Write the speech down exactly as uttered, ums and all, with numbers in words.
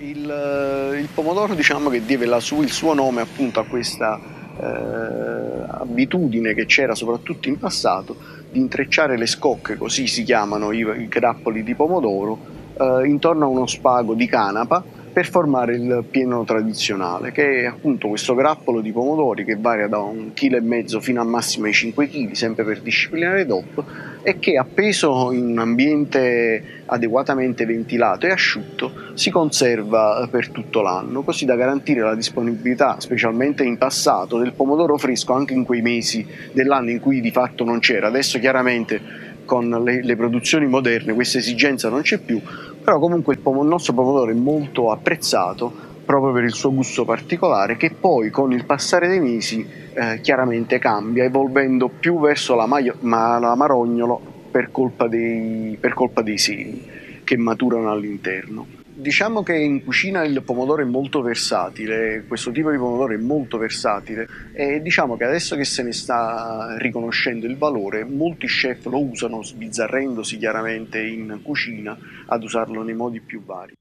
Il, il pomodoro diciamo che deve la su, il suo nome appunto a questa eh, abitudine che c'era soprattutto in passato di intrecciare le scocche, così si chiamano i, i grappoli di pomodoro, eh, intorno a uno spago di canapa per formare il pieno tradizionale, che è appunto questo grappolo di pomodori che varia da un chilo e mezzo fino al massimo ai cinque chili, sempre per disciplinare D O P, e che appeso in un ambiente adeguatamente ventilato e asciutto si conserva per tutto l'anno, così da garantire la disponibilità, specialmente in passato, del pomodoro fresco anche in quei mesi dell'anno in cui di fatto non c'era. Adesso chiaramente con le, le produzioni moderne questa esigenza non c'è più, però comunque il, pom- il nostro pomodoro è molto apprezzato proprio per il suo gusto particolare, che poi con il passare dei mesi eh, chiaramente cambia, evolvendo più verso la, maio- ma- la marognolo per colpa dei, per colpa dei semi che maturano all'interno. Diciamo che in cucina il pomodoro è molto versatile, questo tipo di pomodoro è molto versatile e diciamo che adesso che se ne sta riconoscendo il valore, molti chef lo usano sbizzarrendosi chiaramente in cucina ad usarlo nei modi più vari.